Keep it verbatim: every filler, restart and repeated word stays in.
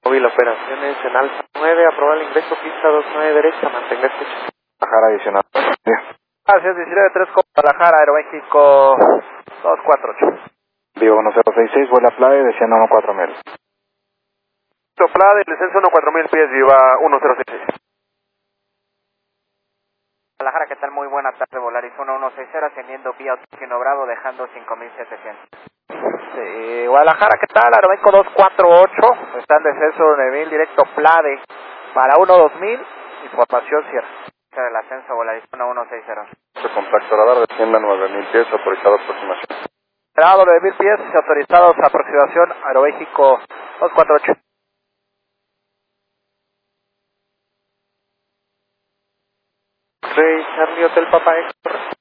Móvil operaciones en Alfa nueve, aprobar el ingreso, pista dos nueve derecha, mantenga este check. Guadalajara adicional. Gracias, diecinueve tres Guadalajara, Aeroméxico dos cuatro ocho. Vivo uno cero seis seis, vuela Playa, desciendo uno cuatro mil. Soplada del descenso uno cuatro mil pies, viva uno cero seis seis. Guadalajara, ¿qué tal? Muy buena tarde, Volaris uno uno seis cero, ascendiendo vía Oxígeno Bravo, dejando cinco mil setecientos. Sí, Guadalajara, ¿qué tal? Aeroméxico dos cuatro ocho, está en descenso nueve mil, directo Plade, para uno dos mil, información cierra. El ascenso, Volaris uno uno seis cero. Contacto radar, descienda nueve mil pies, autorizado aproximación. Grado nueve mil pies, autorizados a aproximación, Aeroméxico dos cuatro ocho. Rey Charlie Hotel Papa Héctor.